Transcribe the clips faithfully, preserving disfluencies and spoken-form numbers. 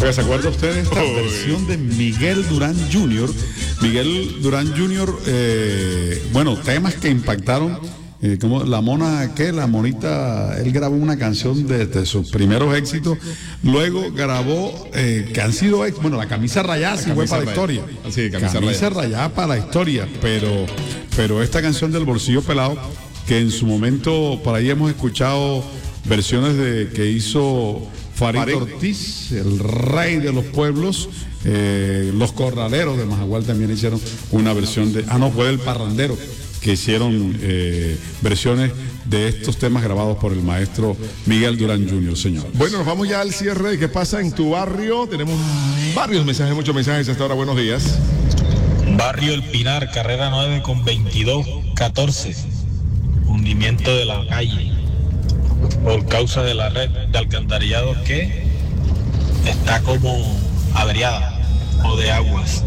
Oiga, ¿se acuerda usted de esta Uy. versión de Miguel Durán junior? Miguel Durán junior, eh, bueno, temas que impactaron, eh, como la mona, ¿qué? La monita, él grabó una canción de, de sus primeros éxitos, luego grabó, eh, que han sido, bueno, la camisa rayada, sí fue para la historia. Sí, camisa, camisa rayada. rayada para la historia, pero, pero esta canción del Bolsillo Pelado, que en su momento, por ahí hemos escuchado versiones de que hizo Farid Ortiz, el rey de los pueblos, eh, los corraleros de Majagual también hicieron una versión de, ah no, fue el parrandero, que hicieron eh, versiones de estos temas grabados por el maestro Miguel Durán junior, señor. Bueno, nos vamos ya al cierre de qué pasa en tu barrio. Tenemos varios mensajes, muchos mensajes hasta ahora. Buenos días. Barrio El Pinar, carrera nueve con veintidós catorce. Hundimiento de la calle por causa de la red de alcantarillado que está como averiada o de aguas.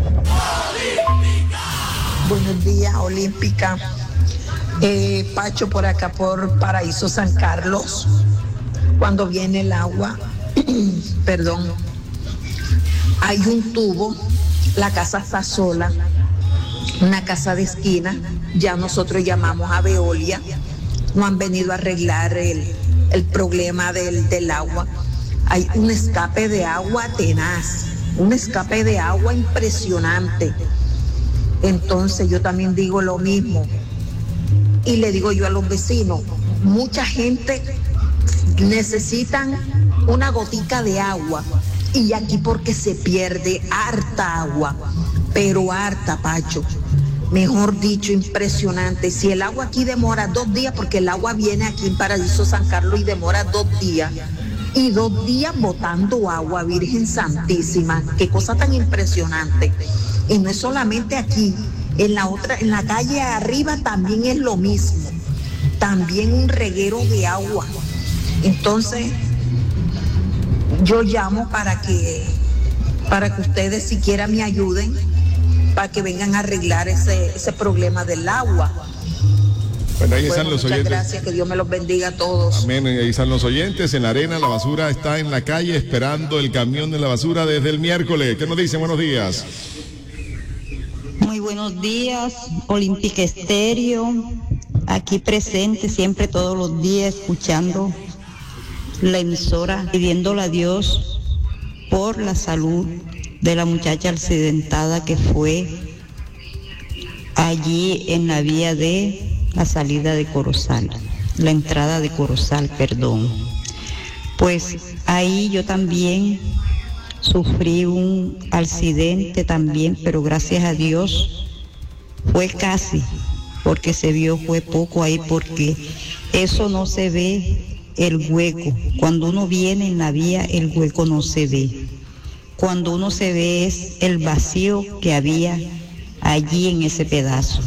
Buenos días, Olímpica. Eh, Pacho, por acá por Paraíso San Carlos, cuando viene el agua, perdón, hay un tubo, la casa está sola, una casa de esquina, ya nosotros llamamos a Veolia, no han venido a arreglar el, el problema del, del agua. Hay un escape de agua tenaz, un escape de agua impresionante. Entonces yo también digo lo mismo y le digo yo a los vecinos, mucha gente necesitan una gotica de agua y aquí porque se pierde harta agua, pero harta, Pacho. Mejor dicho, impresionante. Si el agua aquí demora dos días, porque el agua viene aquí en Paraíso San Carlos y demora dos días, y dos días botando agua, Virgen Santísima, qué cosa tan impresionante. Y no es solamente aquí, en la otra, en la calle arriba también es lo mismo, también un reguero de agua. Entonces, yo llamo para que, para que ustedes siquiera me ayuden, para que vengan a arreglar ese, ese problema del agua. Bueno, ahí bueno, están los muchas oyentes. Gracias, que Dios me los bendiga a todos. Amén, ahí están los oyentes. En la arena, la basura está en la calle esperando el camión de la basura desde el miércoles. ¿Qué nos dicen? Buenos días. Muy buenos días, Olímpica Estéreo, aquí presente siempre todos los días escuchando la emisora, pidiéndole a Dios por la salud de la muchacha accidentada que fue allí en la vía de la salida de Corozal, la entrada de Corozal, perdón. Pues ahí yo también sufrí un accidente también, pero gracias a Dios fue casi, porque se vio, fue poco ahí, porque eso no se ve el hueco. Cuando uno viene en la vía, el hueco no se ve. Cuando uno se ve es el vacío que había allí en ese pedazo.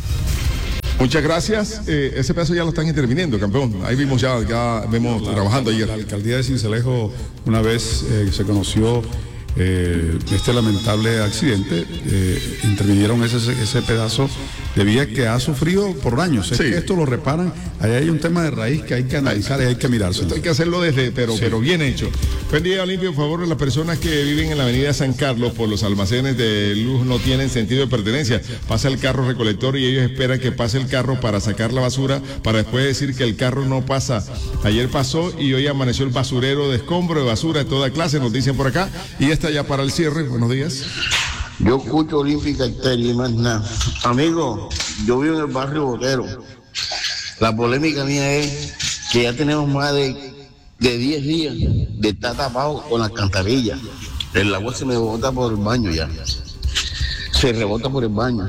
Muchas gracias. Eh, ese pedazo ya lo están interviniendo, campeón. Ahí vimos ya, ya vemos la, trabajando ayer. La alcaldía de Sincelejo una vez eh, se conoció eh, este lamentable accidente, eh, intervinieron ese, ese pedazo de vía que ha sufrido por años. Es sí. que esto lo reparan, ahí hay un tema de raíz que hay que analizar y hay que mirarse. Esto hay que hacerlo desde, pero, sí. pero bien hecho. Buen día, Olimpio, por favor, las personas que viven en la avenida San Carlos por los almacenes de luz no tienen sentido de pertenencia. Pasa el carro recolector y ellos esperan que pase el carro para sacar la basura, para después decir que el carro no pasa. Ayer pasó y hoy amaneció el basurero de escombro, de basura de toda clase, nos dicen por acá. Y esta ya para el cierre. Buenos días. Yo escucho Olímpica Estéreo y más nada. Amigo, yo vivo en el barrio Botero. La polémica mía es que ya tenemos más de, de diez días de estar tapado con las alcantarillas. El agua se me bota por el baño ya. Se rebota por el baño.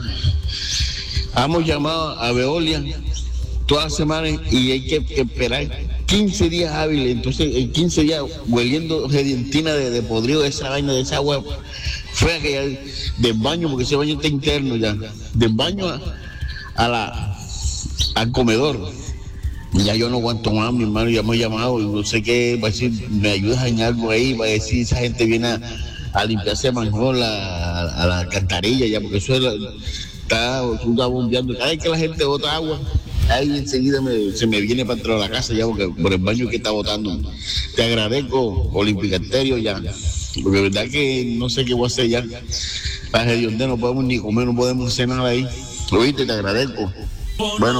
Hemos llamado a Veolia todas las semanas y hay que, que esperar quince días hábiles. Entonces, en quince días, hueliendo redentina de, de podrido de esa vaina, de esa agua fea que hay del baño, porque ese baño está interno ya, del baño a, a la, al comedor. Ya yo no aguanto más, mi hermano, ya me he llamado, y no sé qué, va a decir, me ayudas en algo ahí, va a decir, esa gente viene a, a limpiarse manjón a, a la alcantarilla ya, porque eso es la, está, está bombeando, cada vez que la gente bota agua, ahí enseguida me, se me viene para entrar a la casa ya, porque por el baño que está botando. Te agradezco, Olímpica Estéreo, ya. Porque de verdad que no sé qué voy a hacer ya. Para donde no podemos ni comer, no podemos hacer nada ahí. Lo viste, te agradezco. Bueno.